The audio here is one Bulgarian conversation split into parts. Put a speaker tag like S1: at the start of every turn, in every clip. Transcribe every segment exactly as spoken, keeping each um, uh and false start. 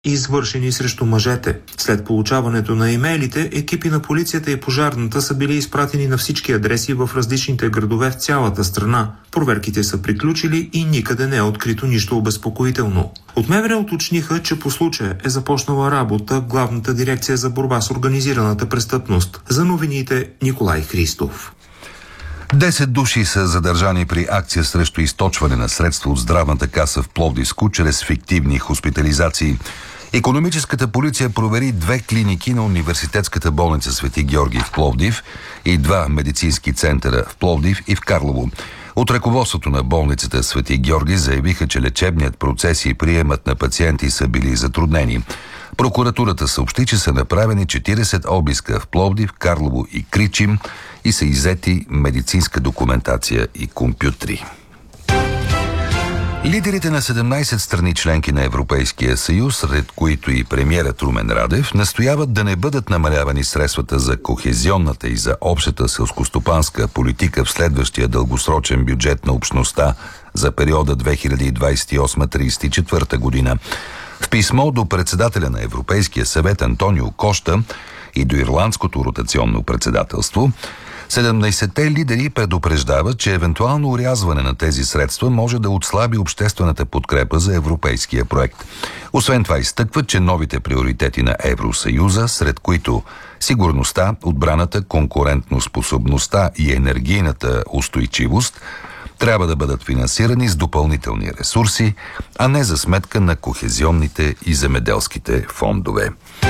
S1: извършени срещу мъжете. След получаването на имейлите, екипи на полицията и пожарната са били изпратени на всички адреси в различните градове в цялата страна. Проверките са приключили и никъде не е открито нищо обезпокоително. От МВР уточниха, че по случая е започнала работа Главната дирекция за борба с организираната престъпност. За новините Николай Христов.
S2: Десет души са задържани при акция срещу източване на средства от здравната каса в Пловдивско чрез фиктивни хоспитализации. Икономическата полиция провери две клиники на университетската болница Свети Георги в Пловдив и два медицински центъра в Пловдив и в Карлово. От ръководството на болницата Свети Георги заявиха, че лечебният процес и приемът на пациенти са били затруднени. Прокуратурата съобщи, че са направени четиридесет обиска в Пловдив, Карлово и Кричим и са иззети медицинска документация и компютри. Лидерите на седемнадесет страни членки на Европейския съюз, сред които и премиерът Румен Радев, настояват да не бъдат намалявани средствата за кохезионната и за общата селскостопанска политика в следващия дългосрочен бюджет на общността за периода две хиляди двадесет и осма - тридесет и четвърта година. В писмо до председателя на Европейския съвет Антонио Кошта и до ирландското ротационно председателство, седемнадесетте лидери предупреждават, че евентуално урязване на тези средства може да отслаби обществената подкрепа за европейския проект. Освен това изтъкват, че новите приоритети на Евросъюза, сред които сигурността, отбраната, конкурентноспособността и енергийната устойчивост, трябва да бъдат финансирани с допълнителни ресурси, а не за сметка на кохезионните и земеделските фондове.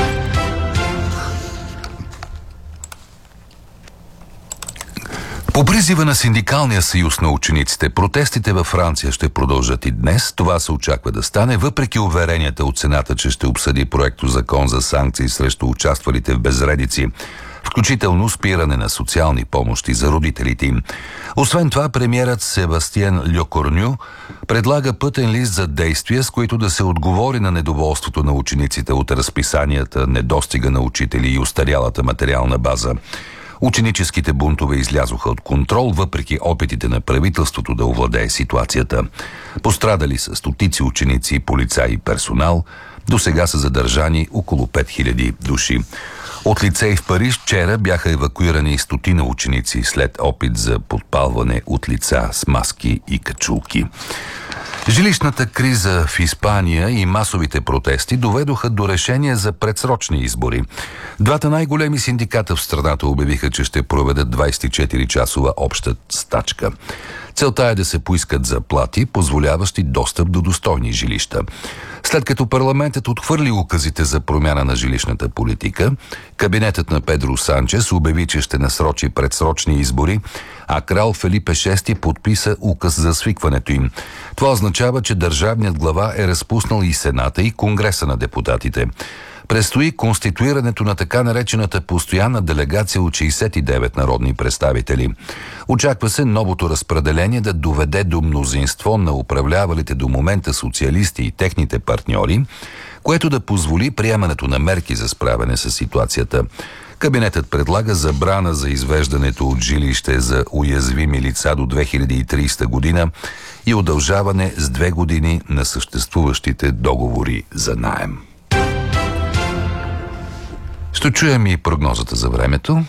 S2: По призива на Синдикалния съюз на учениците, протестите във Франция ще продължат и днес. Това се очаква да стане, въпреки уверенията от Сената, че ще обсъди проекто закон за санкции срещу участвалите в безредици, включително спиране на социални помощи за родителите им. Освен това, премиерът Себастиен Лекорню предлага пътен лист за действия, с които да се отговори на недоволството на учениците от разписанията, недостига на учители и устарялата материална база. Ученическите бунтове излязоха от контрол, въпреки опитите на правителството да овладее ситуацията. Пострадали са стотици ученици, полицаи и персонал. До сега са задържани около пет хиляди души. От лицей в Париж вчера бяха евакуирани стотина ученици след опит за подпалване от лица с маски и качулки. Жилищната криза в Испания и масовите протести доведоха до решение за предсрочни избори. Двата най-големи синдиката в страната обявиха, че ще проведат двадесет и четири часова обща стачка. Целта е да се поискат заплати, позволяващи достъп до достойни жилища. След като парламентът отхвърли указите за промяна на жилищната политика, кабинетът на Педро Санчес обяви, че ще насрочи предсрочни избори, а крал Фелипе шести подписа указ за свикването им. Това означава, че държавният глава е разпуснал и Сената, и Конгреса на депутатите. Предстои конституирането на така наречената постоянна делегация от шейсет и девет народни представители. Очаква се новото разпределение да доведе до мнозинство на управлявалите до момента социалисти и техните партньори, което да позволи приемането на мерки за справяне с ситуацията. Кабинетът предлага забрана за извеждането от жилище за уязвими лица до две хиляди и тридесета година и удължаване с две години на съществуващите договори за наем. Ще чуем и прогнозата за времето.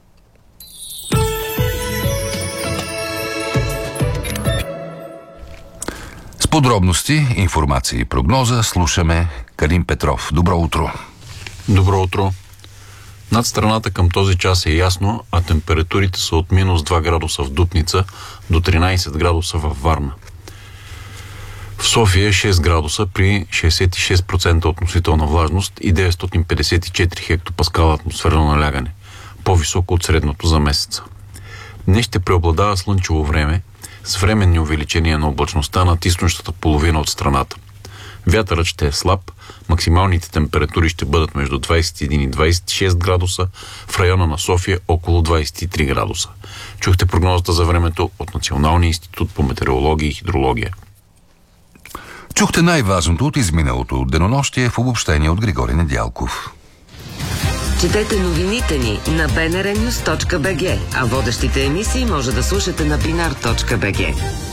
S2: С подробности, информация и прогноза слушаме Калин Петров. Добро утро!
S3: Добро утро! Над страната към този час е ясно, а температурите са от минус два градуса в Дупница до тринадесет градуса във Варна. В София е шест градуса при шейсет и шест процента относителна влажност и деветстотин петдесет и четири хектопаскала атмосферно налягане, по-високо от средното за месеца. Днес ще преобладава слънчево време с временни увеличения на облачността над източната половина от страната. Вятърът ще е слаб, максималните температури ще бъдат между двадесет и един и двадесет и шест градуса, в района на София около двадесет и три градуса. Чухте прогнозата за времето от Националния институт по метеорология и хидрология.
S2: Чухте най-важното от изминалото денонощие в обобщение от Григорий Недялков.
S4: Четете новините ни на би ен ар нюс точка би джи, а водещите емисии може да слушате на бинар точка би джи.